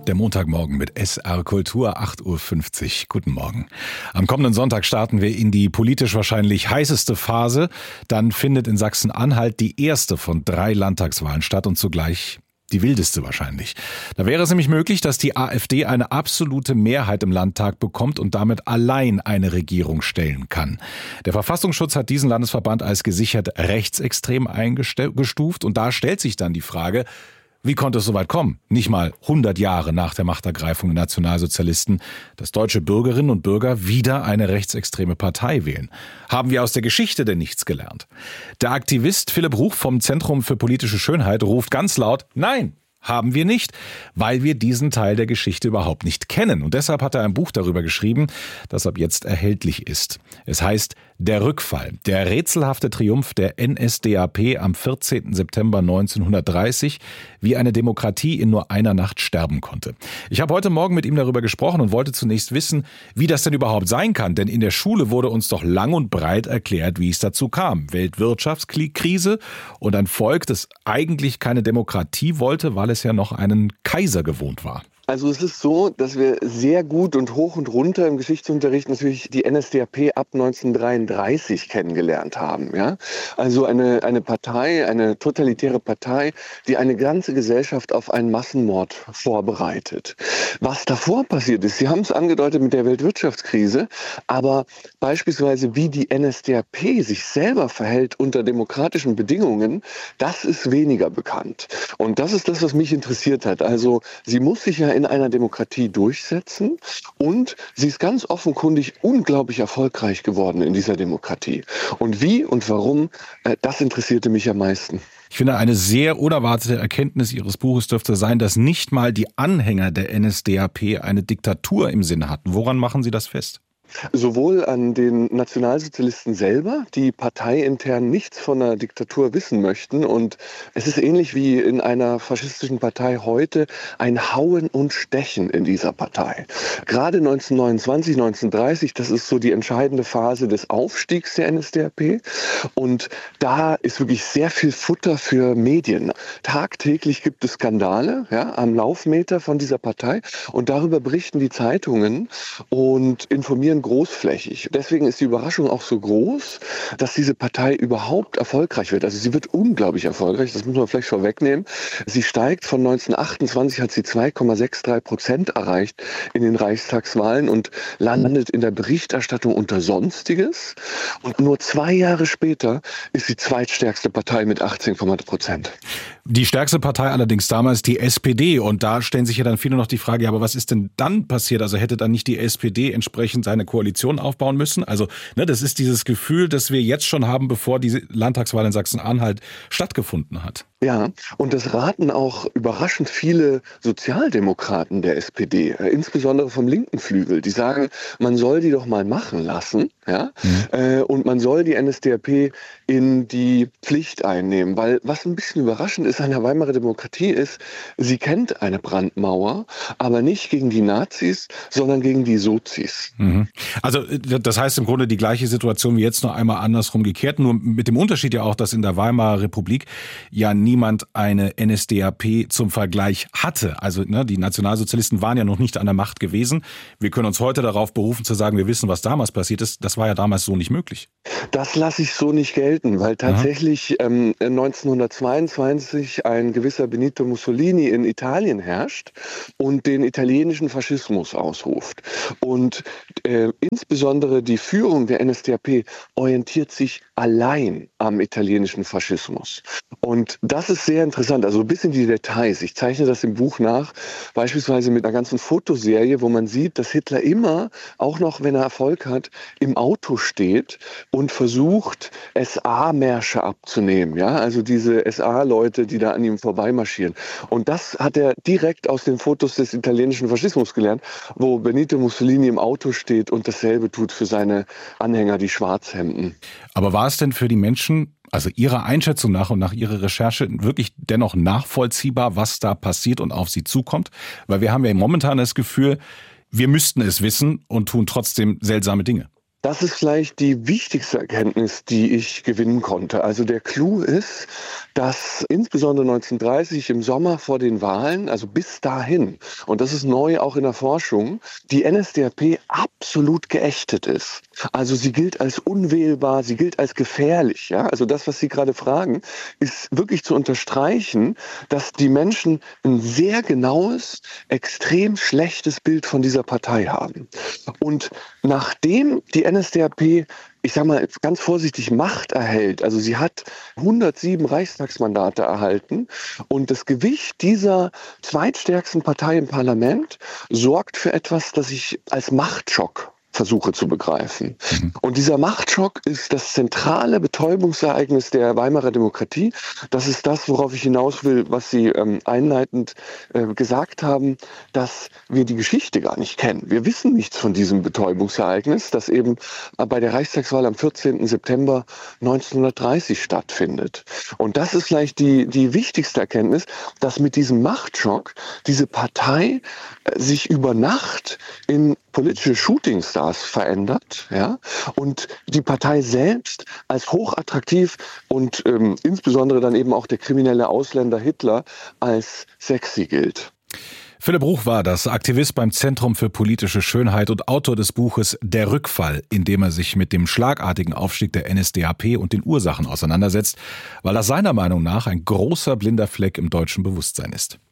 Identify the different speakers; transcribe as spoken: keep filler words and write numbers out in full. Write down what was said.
Speaker 1: Der Montagmorgen mit S R Kultur, acht Uhr fünfzig. Guten Morgen. Am kommenden Sonntag starten wir in die politisch wahrscheinlich heißeste Phase. Dann findet in Sachsen-Anhalt die erste von drei Landtagswahlen statt und zugleich die wildeste wahrscheinlich. Da wäre es nämlich möglich, dass die AfD eine absolute Mehrheit im Landtag bekommt und damit allein eine Regierung stellen kann. Der Verfassungsschutz hat diesen Landesverband als gesichert rechtsextrem eingestuft und da stellt sich dann die Frage, wie konnte es so weit kommen? Nicht mal hundert Jahre nach der Machtergreifung der Nationalsozialisten, dass deutsche Bürgerinnen und Bürger wieder eine rechtsextreme Partei wählen. Haben wir aus der Geschichte denn nichts gelernt? Der Aktivist Philipp Ruch vom Zentrum für politische Schönheit ruft ganz laut, nein, haben wir nicht, weil wir diesen Teil der Geschichte überhaupt nicht kennen. Und deshalb hat er ein Buch darüber geschrieben, das ab jetzt erhältlich ist. Es heißt Der Rückfall, der rätselhafte Triumph der N S D A P am vierzehnten September neunzehnhundertdreißig, wie eine Demokratie in nur einer Nacht sterben konnte. Ich habe heute Morgen mit ihm darüber gesprochen und wollte zunächst wissen, wie das denn überhaupt sein kann. Denn in der Schule wurde uns doch lang und breit erklärt, wie es dazu kam. Weltwirtschaftskrise und ein Volk, das eigentlich keine Demokratie wollte, weil es ja noch einen Kaiser gewohnt war.
Speaker 2: Also es ist so, dass wir sehr gut und hoch und runter im Geschichtsunterricht natürlich die N S D A P ab neunzehnhundertdreiunddreißig kennengelernt haben. Ja? Also eine, eine Partei, eine totalitäre Partei, die eine ganze Gesellschaft auf einen Massenmord vorbereitet. Was davor passiert ist, Sie haben es angedeutet mit der Weltwirtschaftskrise, aber beispielsweise wie die N S D A P sich selber verhält unter demokratischen Bedingungen, das ist weniger bekannt. Und das ist das, was mich interessiert hat. Also sie muss sich ja in einer Demokratie durchsetzen und sie ist ganz offenkundig unglaublich erfolgreich geworden in dieser Demokratie. Und wie und warum, das interessierte mich am meisten.
Speaker 1: Ich finde, eine sehr unerwartete Erkenntnis Ihres Buches dürfte sein, dass nicht mal die Anhänger der N S D A P eine Diktatur im Sinn hatten. Woran machen Sie das fest?
Speaker 2: Sowohl an den Nationalsozialisten selber, die parteiintern nichts von einer Diktatur wissen möchten. Und es ist ähnlich wie in einer faschistischen Partei heute ein Hauen und Stechen in dieser Partei. Gerade neunzehnhundertneunundzwanzig, neunzehnhundertdreißig, das ist so die entscheidende Phase des Aufstiegs der N S D A P. Und da ist wirklich sehr viel Futter für Medien. Tagtäglich gibt es Skandale, ja, am Laufmeter von dieser Partei. Und darüber berichten die Zeitungen und informieren großflächig. Deswegen ist die Überraschung auch so groß, dass diese Partei überhaupt erfolgreich wird. Also sie wird unglaublich erfolgreich, das muss man vielleicht vorwegnehmen. Sie steigt von neunzehnhundertachtundzwanzig, hat sie zwei Komma dreiundsechzig Prozent erreicht in den Reichstagswahlen und landet in der Berichterstattung unter Sonstiges. Und nur zwei Jahre später ist sie zweitstärkste Partei mit achtzehn Komma eins Prozent.
Speaker 1: Die stärkste Partei allerdings damals die S P D. Und da stellen sich ja dann viele noch die Frage, ja, aber was ist denn dann passiert? Also hätte dann nicht die S P D entsprechend seine Koalition aufbauen müssen? Also ne, das ist dieses Gefühl, das wir jetzt schon haben, bevor die Landtagswahl in Sachsen-Anhalt stattgefunden hat.
Speaker 2: Ja, und das raten auch überraschend viele Sozialdemokraten der S P D, äh, insbesondere vom linken Flügel. Die sagen, man soll die doch mal machen lassen, ja, mhm. äh, und man soll die N S D A P in die Pflicht einnehmen. Weil was ein bisschen überraschend ist an der Weimarer Demokratie ist, sie kennt eine Brandmauer, aber nicht gegen die Nazis, sondern gegen die Sozis.
Speaker 1: Mhm. Also das heißt im Grunde die gleiche Situation wie jetzt, nur einmal andersrum gekehrt, nur mit dem Unterschied ja auch, dass in der Weimarer Republik ja niemand eine N S D A P zum Vergleich hatte. Also ne, die Nationalsozialisten waren ja noch nicht an der Macht gewesen. Wir können uns heute darauf berufen zu sagen, wir wissen, was damals passiert ist. Das war ja damals so nicht möglich.
Speaker 2: Das lasse ich so nicht gelten, weil tatsächlich ähm, neunzehnhundertzweiundzwanzig ein gewisser Benito Mussolini in Italien herrscht und den italienischen Faschismus ausruft. Und äh, insbesondere die Führung der N S D A P orientiert sich allein am italienischen Faschismus. Und das ist sehr interessant, also bis in die Details. Ich zeichne das im Buch nach, beispielsweise mit einer ganzen Fotoserie, wo man sieht, dass Hitler immer, auch noch wenn er Erfolg hat, im Auto steht und versucht, S A-Märsche abzunehmen. Ja? Also diese S A-Leute, die da an ihm vorbeimarschieren. Und das hat er direkt aus den Fotos des italienischen Faschismus gelernt, wo Benito Mussolini im Auto steht und dasselbe tut für seine Anhänger, die Schwarzhemden.
Speaker 1: Aber war es denn für die Menschen, also Ihrer Einschätzung nach und nach Ihrer Recherche, wirklich dennoch nachvollziehbar, was da passiert und auf Sie zukommt? Weil wir haben ja momentan das Gefühl, wir müssten es wissen und tun trotzdem seltsame Dinge.
Speaker 2: Das ist vielleicht die wichtigste Erkenntnis, die ich gewinnen konnte. Also der Clou ist, dass insbesondere neunzehnhundertdreißig im Sommer vor den Wahlen, also bis dahin, und das ist neu auch in der Forschung, die N S D A P absolut geächtet ist. Also sie gilt als unwählbar, sie gilt als gefährlich. Ja? Also das, was Sie gerade fragen, ist wirklich zu unterstreichen, dass die Menschen ein sehr genaues, extrem schlechtes Bild von dieser Partei haben. Und nachdem die N S D A P, ich sage mal ganz vorsichtig, Macht erhält, also sie hat hundertsieben Reichstagsmandate erhalten und das Gewicht dieser zweitstärksten Partei im Parlament sorgt für etwas, das ich als Machtschock versuche zu begreifen. Mhm. Und dieser Machtschock ist das zentrale Betäubungsereignis der Weimarer Demokratie. Das ist das, worauf ich hinaus will, was Sie ähm, einleitend äh, gesagt haben, dass wir die Geschichte gar nicht kennen. Wir wissen nichts von diesem Betäubungsereignis, das eben äh, bei der Reichstagswahl am vierzehnten September neunzehnhundertdreißig stattfindet. Und das ist vielleicht die, die wichtigste Erkenntnis, dass mit diesem Machtschock diese Partei äh, sich über Nacht in politische Shootingstars verändert, ja, und die Partei selbst als hochattraktiv und ähm, insbesondere dann eben auch der kriminelle Ausländer Hitler als sexy gilt.
Speaker 1: Philipp Ruch war das, Aktivist beim Zentrum für politische Schönheit und Autor des Buches Der Rückfall, in dem er sich mit dem schlagartigen Aufstieg der N S D A P und den Ursachen auseinandersetzt, weil das seiner Meinung nach ein großer blinder Fleck im deutschen Bewusstsein ist.